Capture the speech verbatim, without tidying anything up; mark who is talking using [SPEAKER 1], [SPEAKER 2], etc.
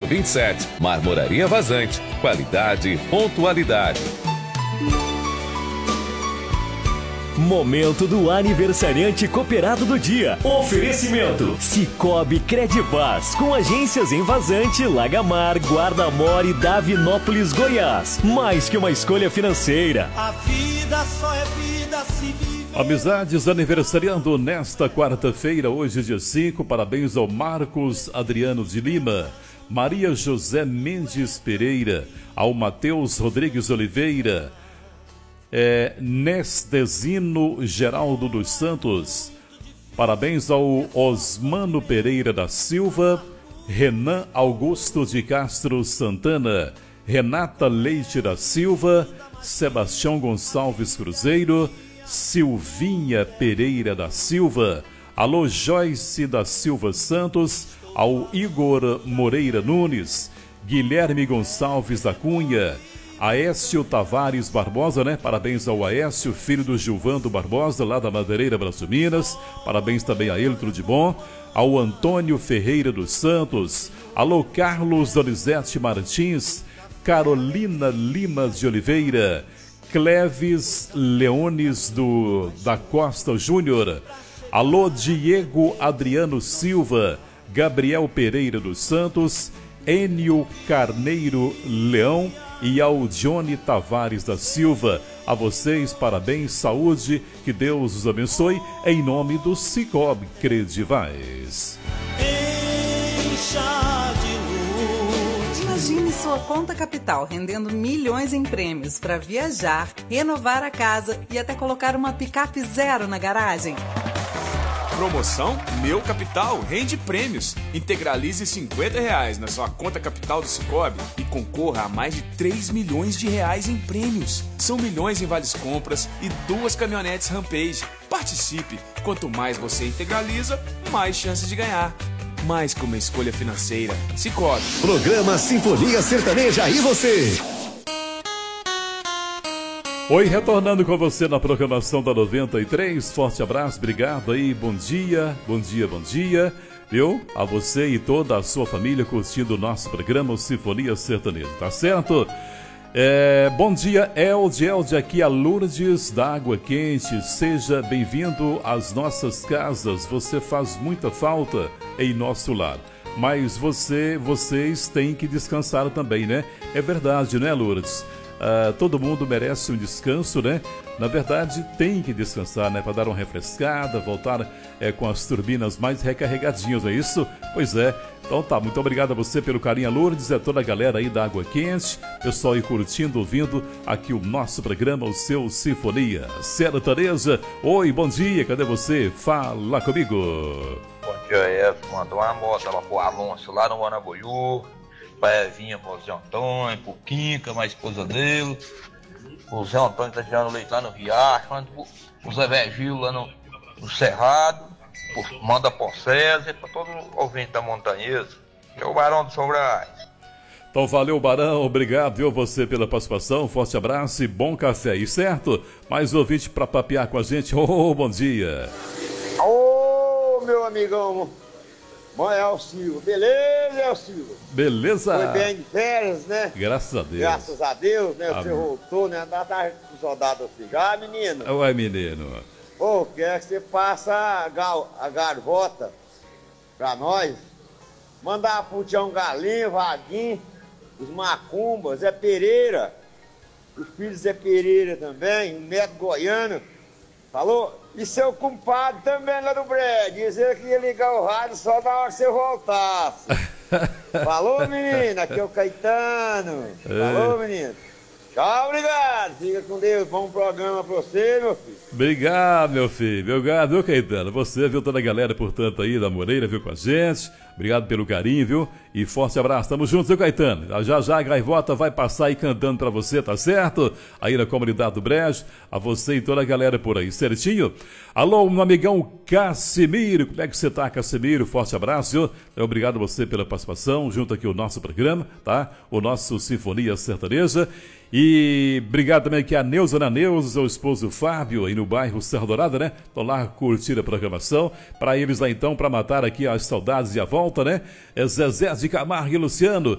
[SPEAKER 1] vinte e sete. Marmoraria Vazante. Qualidade e pontualidade.
[SPEAKER 2] Momento do aniversariante cooperado do dia. Oferecimento Cicobi Credivaz, com agências em Vazante, Lagamar, Guarda-Mor e Davinópolis, Goiás. Mais que uma escolha financeira.
[SPEAKER 3] A vida só é vida se vive.
[SPEAKER 4] Amizades aniversariando nesta quarta-feira, hoje dia cinco. Parabéns ao Marcos Adriano de Lima, Maria José Mendes Pereira, ao Matheus Rodrigues Oliveira, É, Nestezino Geraldo dos Santos. Parabéns ao Osmano Pereira da Silva, Renan Augusto de Castro Santana, Renata Leite da Silva, Sebastião Gonçalves Cruzeiro, Silvinha Pereira da Silva. Alô Joyce da Silva Santos, ao Igor Moreira Nunes, Guilherme Gonçalves da Cunha, Aécio Tavares Barbosa, né? Parabéns ao Aécio, filho do Gilvando Barbosa, lá da Madeireira Braço Minas. Parabéns também a ele, tudo de bom. Ao Antônio Ferreira dos Santos. Alô, Carlos Donizete Martins. Carolina Limas de Oliveira. Cleves Leones do, da Costa Júnior. Alô, Diego Adriano Silva. Gabriel Pereira dos Santos. Enio Carneiro Leão. E ao Johnny Tavares da Silva. A vocês, parabéns, saúde, que Deus os abençoe, em nome do Cicobi Credivaz.
[SPEAKER 3] Encha de luz.
[SPEAKER 5] Imagine sua conta capital rendendo milhões em prêmios para viajar, renovar a casa e até colocar uma picape zero na garagem.
[SPEAKER 6] Promoção Meu Capital rende prêmios. Integralize cinquenta reais na sua conta capital do Cicobi e concorra a mais de três milhões de reais em prêmios. São milhões em vales compras e duas caminhonetes Rampage. Participe! Quanto mais você integraliza, mais chances de ganhar. Mais que uma escolha financeira. Cicobi.
[SPEAKER 7] Programa Sinfonia Sertaneja e você.
[SPEAKER 4] Oi, retornando com você na programação da noventa e três, forte abraço, obrigado aí, bom dia, bom dia, bom dia, viu? A você e toda a sua família curtindo o nosso programa, o Sinfonia Sertaneja, tá certo? É, bom dia, Elde, Elde, aqui a Lourdes da Água Quente, seja bem-vindo às nossas casas, você faz muita falta em nosso lar. Mas você, vocês têm que descansar também, né? É verdade, né, Lourdes? Uh, todo mundo merece um descanso, né? Na verdade, tem que descansar, né? Para dar uma refrescada, voltar é, com as turbinas mais recarregadinhas, não é isso? Pois é. Então tá, muito obrigado a você pelo carinho, Lourdes, e a toda a galera aí da Água Quente, pessoal aí curtindo, ouvindo aqui o nosso programa, o seu Sinfonia Sertaneja. Oi, bom dia, cadê você? Fala comigo.
[SPEAKER 8] Bom dia, Edson. Mandou uma moto lá pro Alonso, lá no Guanaboiú. Pra Evinha, pro Zé Antônio, pro Quinca, a esposa dele. O Zé Antônio tá tirando leite lá no Riacho, manda pro, pro Zé Vergil lá no, no Cerrado, pro, manda por César, pra todo ouvinte da Montanhesa, que é o Barão do Sobrais.
[SPEAKER 4] Então valeu, Barão, obrigado, viu, você pela participação, forte abraço e bom café aí, certo? Mais ouvinte pra papear com a gente, oh, bom dia.
[SPEAKER 9] Ô, oh, meu amigão, Mãe Elcio, beleza, Elcio?
[SPEAKER 4] Beleza.
[SPEAKER 9] Foi bem de férias, né?
[SPEAKER 4] Graças a Deus.
[SPEAKER 9] Graças a Deus, né?
[SPEAKER 4] Amém.
[SPEAKER 9] Você voltou, né? Andar tarde com os soldados assim. Já, menino?
[SPEAKER 4] Ué, menino.
[SPEAKER 9] Ô, quer que você passa a, gal, a garvota pra nós? Mandar pro Tião Galinho, Vaguinho, os Macumbas, Zé Pereira, os filhos Zé Pereira também, o Neto Goiano. Falou? E seu compadre também lá do Bré, dizer que ia ligar o rádio só na hora que você voltasse. Falou, menina, aqui é o Caetano. Falou, menino. Tchau, obrigado. Fica com Deus. Bom programa pra você, meu filho.
[SPEAKER 4] Obrigado, meu filho. Obrigado, viu, Caetano? Você, viu, toda a galera, portanto, aí da Moreira, viu, com a gente. Obrigado pelo carinho, viu? E forte abraço. Tamo juntos, viu, Caetano? Já já a Gaivota vai passar aí cantando pra você, tá certo? Aí na comunidade do Brejo, a você e toda a galera por aí, certinho? Alô, meu amigão Cassimiro. Como é que você tá, Cassimiro? Forte abraço, viu? Obrigado a você pela participação, junto aqui o nosso programa, tá? O nosso Sinfonia Sertaneja. E obrigado também aqui a Neuza Ana Neuza, seu esposo Fábio, aí no bairro Serra Dourada, né? Tô lá curtindo a programação. Para eles lá então, para matar aqui as saudades e a volta, né? É Zezé de Camargo e Luciano.